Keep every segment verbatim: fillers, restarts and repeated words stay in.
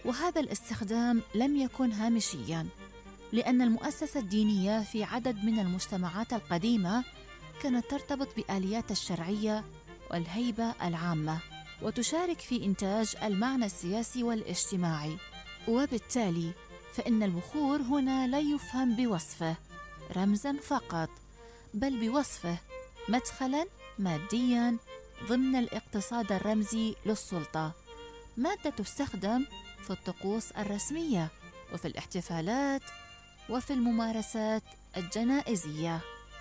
وهذا الاستخدام لم يكن هامشياً، لأن المؤسسة الدينية في عدد من المجتمعات القديمة كانت ترتبط بآليات الشرعية والهيبة العامة، وتشارك في إنتاج المعنى السياسي والاجتماعي. وبالتالي فإن البخور هنا لا يفهم بوصفه رمزاً فقط، بل بوصفه مدخلاً مادياً ضمن الاقتصاد الرمزي للسلطة، مادة تستخدم في الطقوس الرسمية وفي الاحتفالات وفي الممارسات الجنائزية.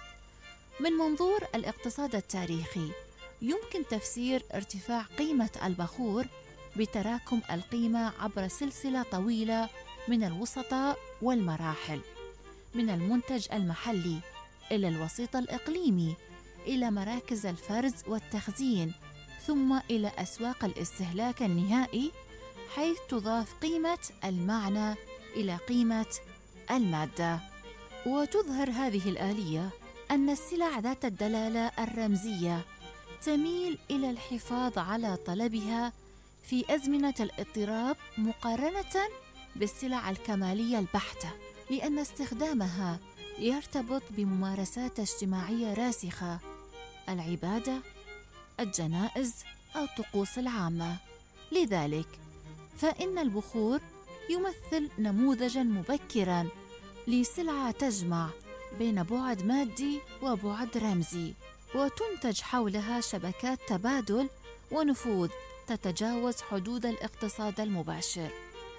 من منظور الاقتصاد التاريخي، يمكن تفسير ارتفاع قيمة البخور بتراكم القيمة عبر سلسلة طويلة من الوسطاء والمراحل، من المنتج المحلي إلى الوسيط الإقليمي، إلى مراكز الفرز والتخزين، ثم إلى أسواق الاستهلاك النهائي، حيث تضاف قيمة المعنى إلى قيمة المادة. وتظهر هذه الآلية أن السلع ذات الدلالة الرمزية تميل إلى الحفاظ على طلبها في أزمنة الاضطراب مقارنة بالسلع الكمالية البحتة، لأن استخدامها يرتبط بممارسات اجتماعية راسخة، العبادة، الجنائز أو الطقوس العامة. لذلك فإن البخور يمثل نموذجاً مبكراً لسلعة تجمع بين بعد مادي وبعد رمزي، وتنتج حولها شبكات تبادل ونفوذ تتجاوز حدود الاقتصاد المباشر.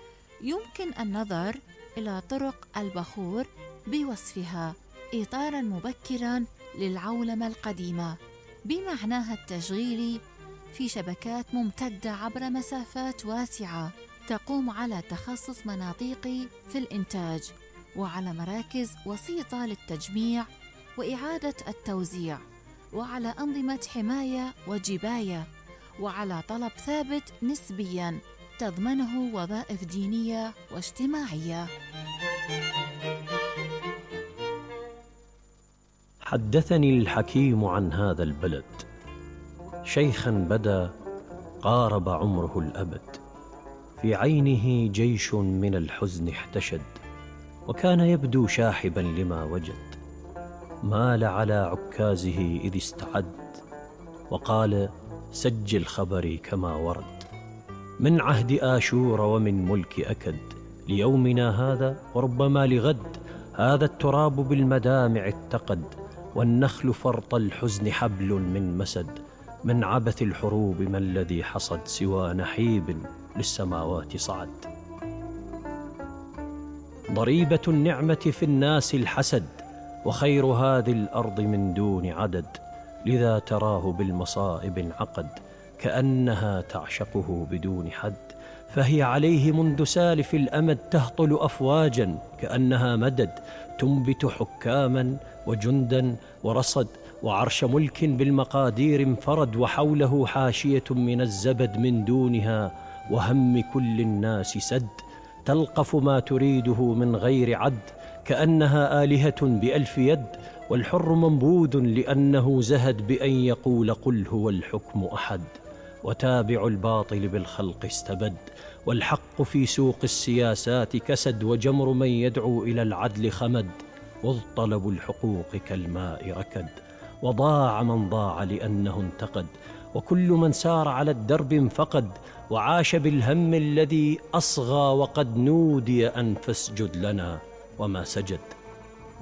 يمكن النظر إلى طرق البخور بوصفها إطاراً مبكراً للعولمة القديمة بمعناها التشغيلي في شبكات ممتدة عبر مسافات واسعة تقوم على تخصص مناطقي في الإنتاج، وعلى مراكز وسيطة للتجميع وإعادة التوزيع، وعلى أنظمة حماية وجباية، وعلى طلب ثابت نسبياً تضمنه وظائف دينية واجتماعية. حدثني الحكيم عن هذا البلد، شيخاً بدا قارب عمره الأبد، في عينه جيش من الحزن احتشد، وكان يبدو شاحباً لما وجد. مال على عكازه إذ استعد وقال: سجل خبري كما ورد، من عهد آشور ومن ملك أكد، ليومنا هذا وربما لغد، هذا التراب بالمدامع اتقد، والنخل فرط الحزن حبل من مسد، من عبث الحروب ما الذي حصد، سوى نحيب للسماوات صعد. ضريبة النعمة في الناس الحسد، وخير هذه الأرض من دون عدد، لذا تراه بالمصائب انعقد، كأنها تعشقه بدون حد، فهي عليه منذ سالف الأمد تهطل أفواجا كأنها مدد، تنبت حكاما وجندا ورصد، وعرش ملك بالمقادير انفرد، وحوله حاشية من الزبد من دونها وهم كل الناس سد، تلقف ما تريده من غير عد، كأنها آلهة بألف يد، والحر منبوذ لأنه زهد بأن يقول قل هو الحكم أحد، وتابع الباطل بالخلق استبد، والحق في سوق السياسات كسد، وجمر من يدعو إلى العدل خمد، وذ طلب الحقوق كالماء ركد، وضاع من ضاع لأنه انتقد، وكل من سار على الدرب انفقد، وعاش بالهم الذي أصغى، وقد نودي أن فاسجد لنا وما سجد.